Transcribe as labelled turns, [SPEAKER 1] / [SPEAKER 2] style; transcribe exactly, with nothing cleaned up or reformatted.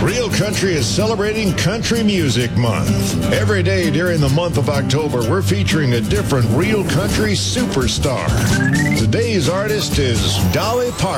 [SPEAKER 1] Real Country is celebrating Country Music Month. Every day during the month of October, we're featuring a different Real Country superstar. Today's artist is Dolly Parton.